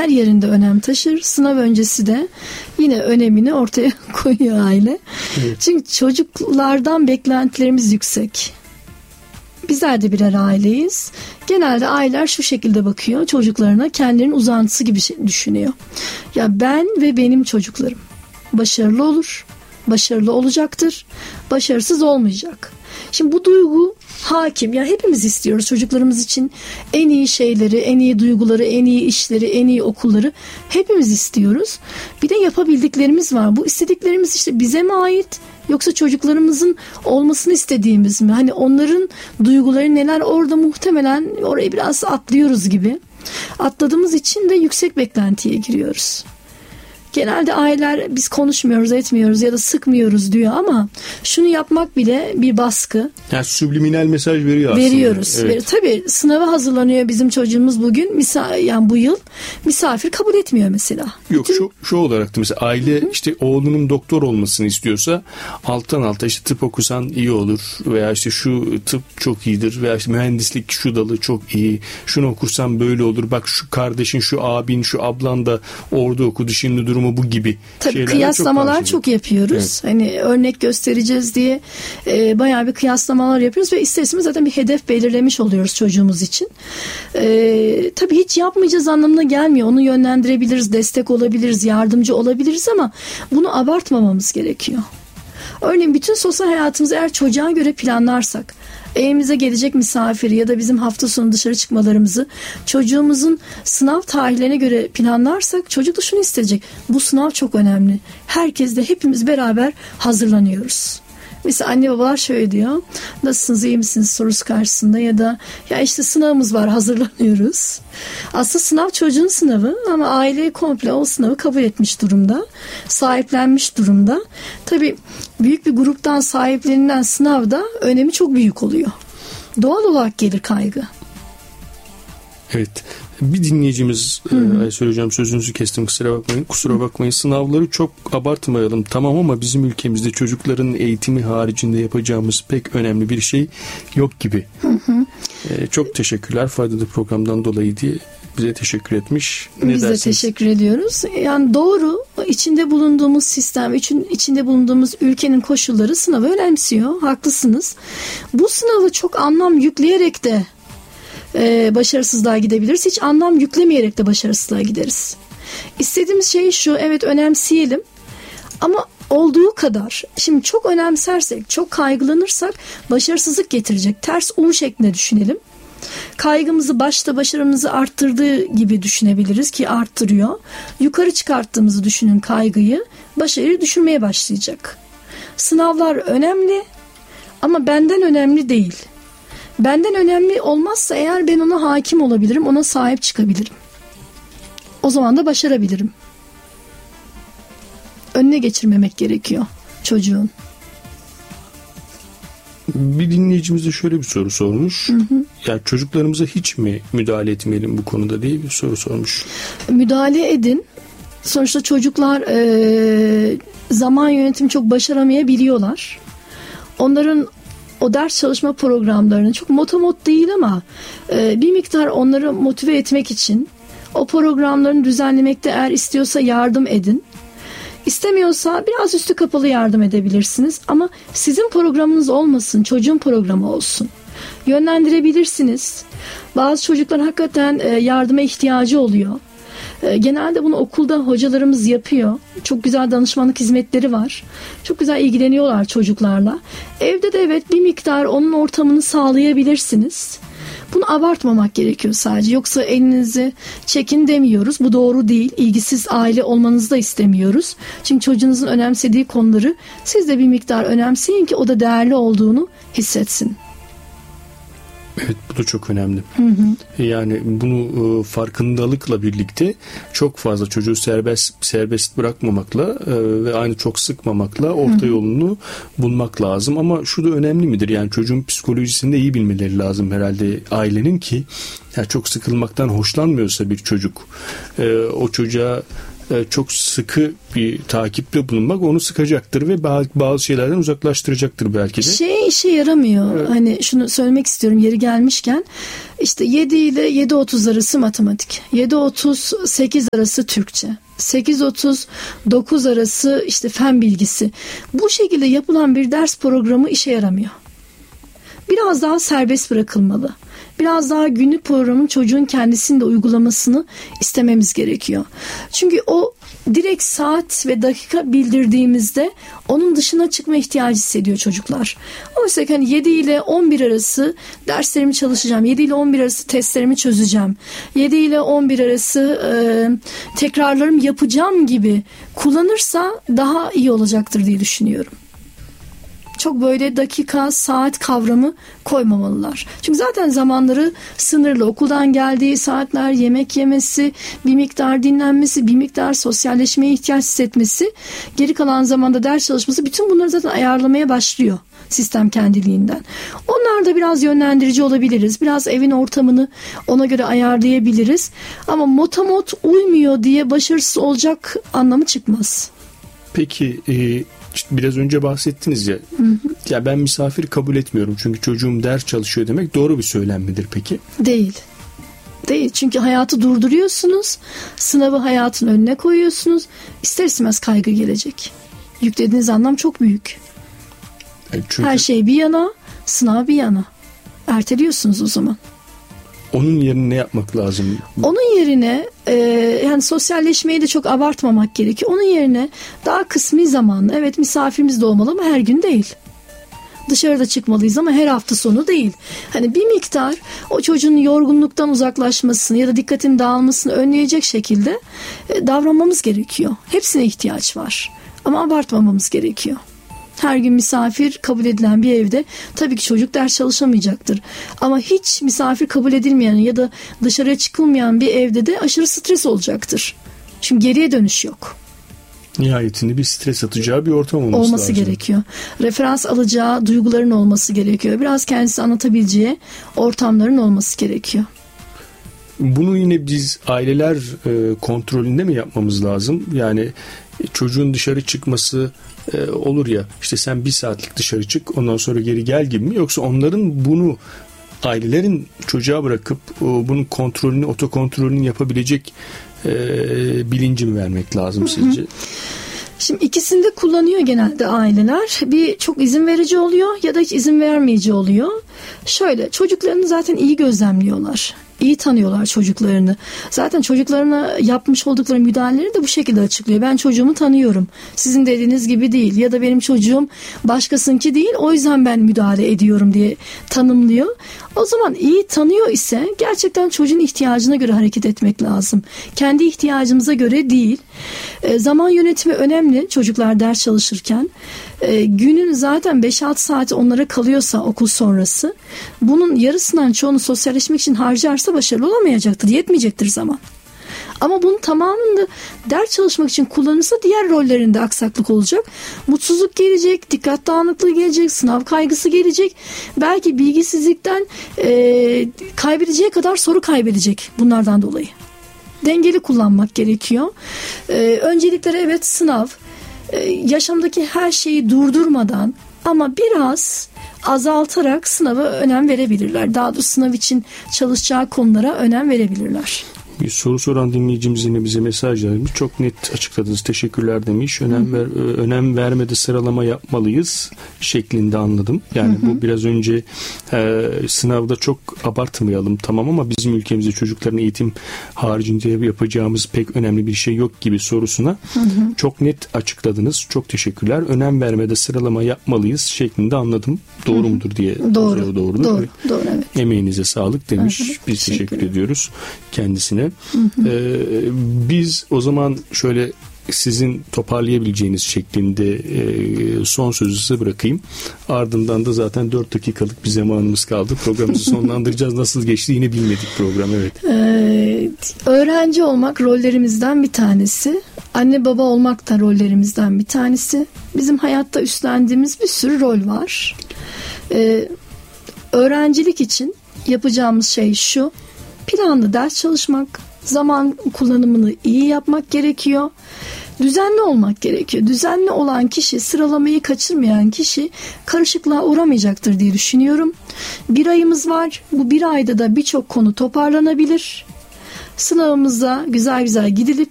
her yerinde önem taşır. Sınav öncesi de yine önemini ortaya koyuyor aile. Evet. Çünkü çocuklardan beklentilerimiz yüksek. Bizler de birer aileyiz. Genelde aileler şu şekilde bakıyor çocuklarına, kendilerinin uzantısı gibi düşünüyor. Ya ben ve benim çocuklarım başarılı olur, başarılı olacaktır, başarısız olmayacak. Şimdi bu duygu hakim. Ya hepimiz istiyoruz çocuklarımız için en iyi şeyleri, en iyi duyguları, en iyi işleri, en iyi okulları hepimiz istiyoruz. Bir de yapabildiklerimiz var. Bu istediklerimiz işte bize mi ait? Yoksa çocuklarımızın olmasını istediğimiz mi? Hani onların duyguları neler, orada muhtemelen orayı biraz atlıyoruz gibi. Atladığımız için de yüksek beklentiye giriyoruz. Genelde aileler biz konuşmuyoruz, etmiyoruz ya da sıkmıyoruz diyor ama şunu yapmak bile bir baskı. Yani subliminal mesaj veriyor aslında. Veriyoruz. Evet. Tabii sınava hazırlanıyor bizim çocuğumuz bugün. Yani bu yıl misafir kabul etmiyor mesela. Yok şu olarak da mesela aile işte oğlunun doktor olmasını istiyorsa alttan alta işte tıp okusan iyi olur veya işte şu tıp çok iyidir veya işte mühendislik şu dalı çok iyi. Şunu okursan böyle olur. Bak şu kardeşin, şu abin, şu ablan da orada okudu şimdi durum bu gibi. Tabii kıyaslamalar çok yapıyoruz. Evet. Hani örnek göstereceğiz diye bayağı bir kıyaslamalar yapıyoruz ve ister istemez zaten bir hedef belirlemiş oluyoruz çocuğumuz için. Tabii hiç yapmayacağız anlamına gelmiyor. Onu yönlendirebiliriz, destek olabiliriz, yardımcı olabiliriz ama bunu abartmamamız gerekiyor. Örneğin bütün sosyal hayatımızı eğer çocuğa göre planlarsak, evimize gelecek misafiri ya da bizim hafta sonu dışarı çıkmalarımızı çocuğumuzun sınav tarihlerine göre planlarsak çocuk da şunu isteyecek. Bu sınav çok önemli. Herkes de hepimiz beraber hazırlanıyoruz. Mesela anne babalar şöyle diyor. Nasılsınız, iyi misiniz sorusu karşısında ya da ya işte sınavımız var, hazırlanıyoruz. Aslında sınav çocuğun sınavı ama aile komple o sınavı kabul etmiş durumda. Sahiplenmiş durumda. Tabii büyük bir gruptan sahiplenilen sınavda önemi çok büyük oluyor. Doğal olarak gelir kaygı. Evet. Bir dinleyicimiz söyleyeceğim, sözünüzü kestim, kusura bakmayın. Sınavları çok abartmayalım tamam ama bizim ülkemizde çocukların eğitimi haricinde yapacağımız pek önemli bir şey yok gibi. Çok teşekkürler faydalı programdan dolayı diye bize teşekkür etmiş. Biz de teşekkür ediyoruz. Yani doğru, içinde bulunduğumuz sistem, içinde bulunduğumuz ülkenin koşulları sınavı önemsiyor. Haklısınız. Bu sınavı çok anlam yükleyerek de başarısızlığa gidebiliriz. Hiç anlam yüklemeyerek de başarısızlığa gideriz. İstediğimiz şey şu, evet önemseyelim ama olduğu kadar. Şimdi çok önemsersek, çok kaygılanırsak başarısızlık getirecek. Ters U şeklinde düşünelim. Kaygımızı başta başarımızı arttırdığı gibi düşünebiliriz ki arttırıyor. Yukarı çıkarttığımızı düşünün kaygıyı, başarıyı düşürmeye başlayacak. Sınavlar önemli ama benden önemli değil. Benden önemli olmazsa eğer ben ona hakim olabilirim, ona sahip çıkabilirim. O zaman da başarabilirim. Önüne geçirmemek gerekiyor çocuğun. Bir dinleyicimiz de şöyle bir soru sormuş. Ya çocuklarımıza hiç mi müdahale etmeyelim bu konuda diye bir soru sormuş. Müdahale edin. Sonuçta çocuklar zaman yönetimi çok başaramayabiliyorlar. Onların o ders çalışma programlarını çok motomot değil ama bir miktar onları motive etmek için o programlarını düzenlemekte eğer istiyorsa yardım edin. İstemiyorsa biraz üstü kapalı yardım edebilirsiniz ama sizin programınız olmasın, çocuğun programı olsun. Yönlendirebilirsiniz. Bazı çocuklar hakikaten yardıma ihtiyacı oluyor. Genelde bunu okulda hocalarımız yapıyor. Çok güzel danışmanlık hizmetleri var. Çok güzel ilgileniyorlar çocuklarla. Evde de evet bir miktar onun ortamını sağlayabilirsiniz. Bunu abartmamak gerekiyor sadece. Yoksa elinizi çekin demiyoruz. Bu doğru değil. İlgisiz aile olmanızı da istemiyoruz. Çünkü çocuğunuzun önemsediği konuları siz de bir miktar önemseyin ki o da değerli olduğunu hissetsin. Evet, bu da çok önemli. Yani bunu farkındalıkla birlikte çok fazla çocuğu serbest bırakmamakla ve aynı çok sıkmamakla orta yolunu bulmak lazım. Ama şu da önemli midir? Yani çocuğun psikolojisini de iyi bilmeleri lazım herhalde ailenin ki yani çok sıkılmaktan hoşlanmıyorsa bir çocuk o çocuğa çok sıkı bir takipte bulunmak onu sıkacaktır ve bazı şeylerden uzaklaştıracaktır belki de. İşe yaramıyor. Evet. Hani şunu söylemek istiyorum yeri gelmişken. İşte 7 ile 7.30 arası matematik. 7.30-8 arası Türkçe. 8.30-9 arası işte fen bilgisi. Bu şekilde yapılan bir ders programı işe yaramıyor. Biraz daha serbest bırakılmalı. Biraz daha günlük programın çocuğun kendisinin de uygulamasını istememiz gerekiyor. Çünkü o direkt saat ve dakika bildirdiğimizde onun dışına çıkma ihtiyacı hissediyor çocuklar. Oysa hani 7 ile 11 arası derslerimi çalışacağım. 7 ile 11 arası testlerimi çözeceğim. 7 ile 11 arası tekrarlarımı yapacağım gibi kullanırsa daha iyi olacaktır diye düşünüyorum. Çok böyle dakika, saat kavramı koymamalılar. Çünkü zaten zamanları sınırlı. Okuldan geldiği saatler, yemek yemesi, bir miktar dinlenmesi, bir miktar sosyalleşmeye ihtiyaç hissetmesi, geri kalan zamanda ders çalışması, bütün bunları zaten ayarlamaya başlıyor sistem kendiliğinden. Onlar da biraz yönlendirici olabiliriz. Biraz evin ortamını ona göre ayarlayabiliriz. Ama motamot uymuyor diye başarısız olacak anlamı çıkmaz. Peki İşte biraz önce bahsettiniz ya. Ya ben misafir kabul etmiyorum çünkü çocuğum ders çalışıyor demek doğru bir söylem midir peki? Değil. Çünkü hayatı durduruyorsunuz. Sınavı hayatın önüne koyuyorsunuz. İster istemez kaygı gelecek. Yüklediğiniz anlam çok büyük. Çünkü her şey bir yana, sınav bir yana. Erteliyorsunuz o zaman. Onun yerine ne yapmak lazım? Onun yerine yani sosyalleşmeyi de çok abartmamak gerekiyor. Onun yerine daha kısmi zamanlı, evet misafirimiz de olmalı ama her gün değil. Dışarıda çıkmalıyız ama her hafta sonu değil. Hani bir miktar o çocuğun yorgunluktan uzaklaşmasını ya da dikkatin dağılmasını önleyecek şekilde davranmamız gerekiyor. Hepsine ihtiyaç var ama abartmamamız gerekiyor. Her gün misafir kabul edilen bir evde tabii ki çocuk ders çalışamayacaktır. Ama hiç misafir kabul edilmeyen ya da dışarıya çıkılmayan bir evde de aşırı stres olacaktır. Çünkü geriye dönüş yok. Nihayetinde bir stres atacağı bir ortam olması lazım. Gerekiyor. Referans alacağı duyguların olması gerekiyor. Biraz kendisi anlatabileceği ortamların olması gerekiyor. Bunu yine biz aileler kontrolünde mi yapmamız lazım? Yani çocuğun dışarı çıkması olur ya, işte sen 1 saatlik dışarı çık ondan sonra geri gel gibi mi? Yoksa onların bunu ailelerin çocuğa bırakıp bunun kontrolünü, otokontrolünü yapabilecek bilinci mi vermek lazım sizce? Şimdi ikisini de kullanıyor genelde aileler. Bir çok izin verici oluyor ya da hiç izin vermeyici oluyor. Şöyle, çocuklarını zaten iyi gözlemliyorlar. İyi tanıyorlar çocuklarını. Zaten çocuklarına yapmış oldukları müdahaleleri de bu şekilde açıklıyor. Ben çocuğumu tanıyorum. Sizin dediğiniz gibi değil. Ya da benim çocuğum başkasınınki değil. O yüzden ben müdahale ediyorum diye tanımlıyor. O zaman iyi tanıyor ise gerçekten çocuğun ihtiyacına göre hareket etmek lazım. Kendi ihtiyacımıza göre değil. Zaman yönetimi önemli çocuklar ders çalışırken. Günün zaten 5-6 saati onlara kalıyorsa okul sonrası, bunun yarısından çoğunu sosyalleşmek için harcarsa başarılı olamayacaktır, yetmeyecektir zaman. Ama bunun tamamını da ders çalışmak için kullanırsa diğer rollerinde aksaklık olacak. Mutsuzluk gelecek, dikkat dağınıklığı gelecek, sınav kaygısı gelecek. Belki bilgisizlikten kaybedeceği kadar soru kaybedecek bunlardan dolayı. Dengeli kullanmak gerekiyor. Öncelikleri evet sınav. Yaşamdaki her şeyi durdurmadan ama biraz azaltarak sınava önem verebilirler. Daha doğrusu sınav için çalışacağı konulara önem verebilirler. Bir soru soran dinleyicimiz yine bize mesaj vermiş. Çok net açıkladınız. Teşekkürler demiş. Önem vermede sıralama yapmalıyız şeklinde anladım. Yani bu biraz önce sınavda çok abartmayalım tamam ama bizim ülkemizde çocukların eğitim haricinde yapacağımız pek önemli bir şey yok gibi sorusuna çok net açıkladınız. Çok teşekkürler. Önem vermede sıralama yapmalıyız şeklinde anladım. Doğru mudur diye. Doğru, evet. Emeğinize sağlık demiş. Biz teşekkür ediyoruz kendisine. Biz o zaman şöyle sizin toparlayabileceğiniz şeklinde son sözü size bırakayım. Ardından da zaten 4 dakikalık bir zamanımız kaldı. Programımızı sonlandıracağız. Nasıl geçti yine bilmedik program. Evet. Öğrenci olmak rollerimizden bir tanesi. Anne baba olmak da rollerimizden bir tanesi. Bizim hayatta üstlendiğimiz bir sürü rol var. Öğrencilik için yapacağımız şey şu: planlı ders çalışmak, Zaman kullanımını iyi yapmak gerekiyor. Düzenli olmak gerekiyor. Düzenli olan kişi, sıralamayı kaçırmayan kişi karışıklığa uğramayacaktır diye düşünüyorum. Bir ayımız var. Bu bir ayda da birçok konu toparlanabilir. Sınavımıza güzel güzel gidilip